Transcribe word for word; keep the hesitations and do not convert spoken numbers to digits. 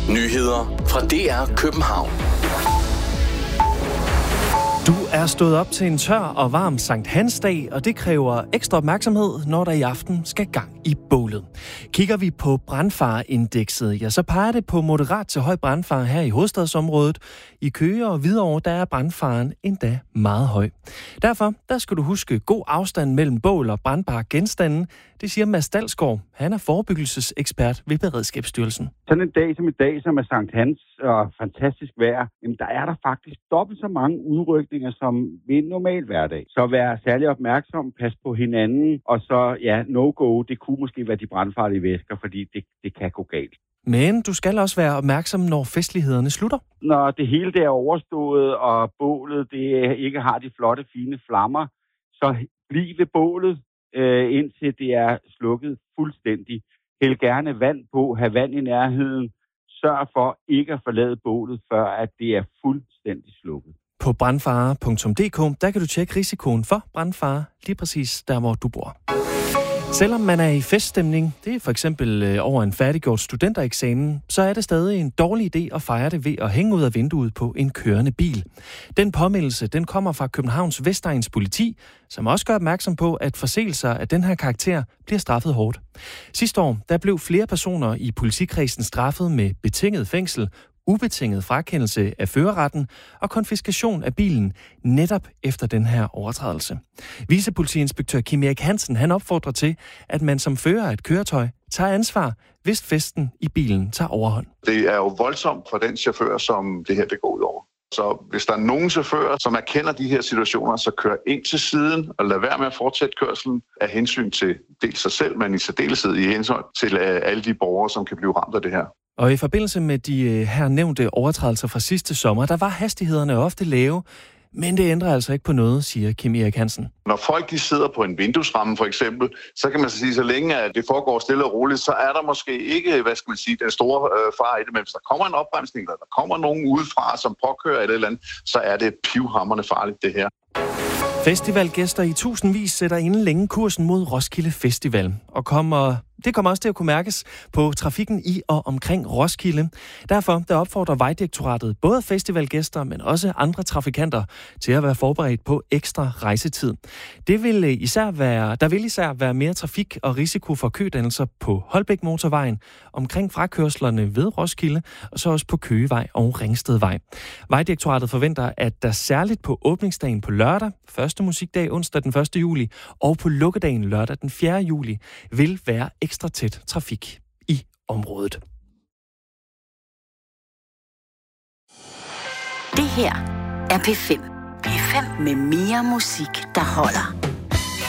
Nyheder fra D R København. Du er stået op til en tør og varm Sankt Hans dag, og det kræver ekstra opmærksomhed, når der i aften skal gang i bålet. Kigger vi på brandfareindekset, ja, så peger det på moderat til høj brandfare her i hovedstadsområdet. I Køge og Hvidovre, der er brandfaren endda meget høj. Derfor, der skal du huske god afstand mellem bål og brandbare genstande. Det siger Mads Dalsgaard. Han er forebyggelsesekspert ved Beredskabsstyrelsen. Sådan en dag som i dag, som er Sankt Hans og fantastisk vejr, jamen der er der faktisk dobbelt så mange udrykninger som ved en normal hverdag. Så vær særlig opmærksom, pas på hinanden, og så ja, no-go, det kunne måske være de brandfarlige væsker, fordi det, det kan gå galt. Men du skal også være opmærksom, når festlighederne slutter. Når det hele det er overstået, og bålet det ikke har de flotte, fine flammer, så bliv ved bålet, øh, indtil det er slukket fuldstændig. Hæld gerne vand på, have vand i nærheden. Sørg for ikke at forlade bålet, før at det er fuldstændig slukket. På brandfare punktum d k, der kan du tjekke risikoen for brandfare lige præcis der, hvor du bor. Selvom man er i feststemning, det er for eksempel over en færdiggjort studentereksamen, så er det stadig en dårlig idé at fejre det ved at hænge ud af vinduet på en kørende bil. Den påmeldelse, den kommer fra Københavns Vestegns politi, som også gør opmærksom på, at forseelser af den her karakter bliver straffet hårdt. Sidste år, der blev flere personer i politikredsen straffet med betinget fængsel, ubetinget frakendelse af førerretten og konfiskation af bilen netop efter den her overtrædelse. Vicepolitiinspektør Kim Erik Hansen, han opfordrer til, at man som fører af et køretøj tager ansvar, hvis festen i bilen tager overhånd. Det er jo voldsomt for den chauffør, som det her det går ud over. Så hvis der er nogen chauffører, som erkender de her situationer, så kør ind til siden og lad være med at fortsætte kørselen af hensyn til dels sig selv, men i særdeleshed i hensyn til alle de borgere, som kan blive ramt af det her. Og i forbindelse med de her nævnte overtrædelser fra sidste sommer, der var hastighederne ofte lave, men det ændrer altså ikke på noget, siger Kim Erik Hansen. Når folk de sidder på en vinduesramme for eksempel, så kan man så sige, så længe at det foregår stille og roligt, så er der måske ikke, hvad skal man sige, den store øh, fare i det. Men hvis der kommer en opbremsning, eller der kommer nogen udefra, som påkører et eller andet, så er det pivhamrende farligt det her. Festivalgæster i tusindvis sætter inden længe kursen mod Roskilde Festival, og kommer, det kommer også til at kunne mærkes på trafikken i og omkring Roskilde. Derfor der opfordrer Vejdirektoratet både festivalgæster, men også andre trafikanter til at være forberedt på ekstra rejsetid. Det vil især være, der vil især være mere trafik og risiko for kødannelser på Holbæk Motorvejen, omkring frakørslerne ved Roskilde, og så også på Køgevej og Ringstedvej. Vejdirektoratet forventer, at der særligt på åbningsdagen på lørdag, første musikdag onsdag den første juli, og på lukkedagen lørdag den fjerde juli, vil være ekstra tæt trafik i området. Det her er P fem. P fem med mere musik, der holder.